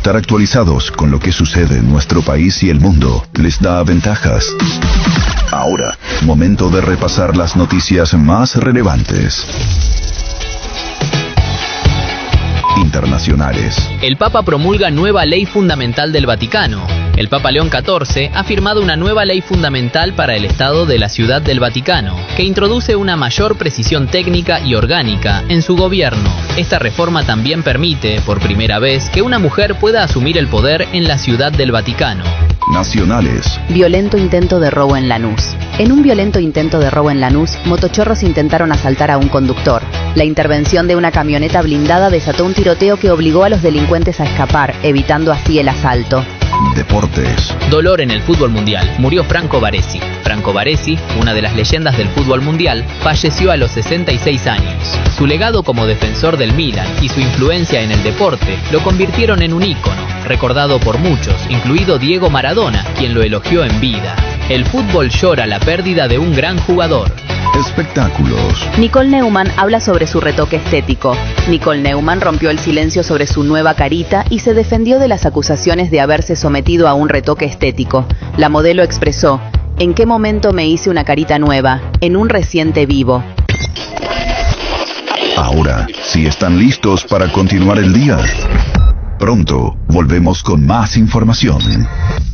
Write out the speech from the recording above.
Estar actualizados con lo que sucede en nuestro país y el mundo les da ventajas. Ahora, momento de repasar las noticias más relevantes. Internacionales. El Papa promulga nueva ley fundamental del Vaticano. El Papa León XIV ha firmado una nueva ley fundamental para el Estado de la Ciudad del Vaticano, que introduce una mayor precisión técnica y orgánica en su gobierno. Esta reforma también permite, por primera vez, que una mujer pueda asumir el poder en la Ciudad del Vaticano. Nacionales. Violento intento de robo en Lanús. En un violento intento de robo en Lanús, motochorros intentaron asaltar a un conductor. La intervención de una camioneta blindada desató un tiroteo que obligó a los delincuentes a escapar, evitando así el asalto. Deportes. Dolor en el fútbol mundial. Murió Franco Baresi. Franco Baresi, una de las leyendas del fútbol mundial, falleció a los 66 años. Su legado como defensor del Milan y su influencia en el deporte lo convirtieron en un ícono, recordado por muchos, incluido Diego Maradona, quien lo elogió en vida. El fútbol llora la pérdida de un gran jugador. Espectáculos. Nicole Neumann habla sobre su retoque estético. Nicole Neumann rompió el silencio sobre su nueva carita y se defendió de las acusaciones de haberse sometido a un retoque estético. La modelo expresó: ¿en qué momento me hice una carita nueva? En un reciente vivo. Ahora, si están listos para continuar el día, pronto volvemos con más información.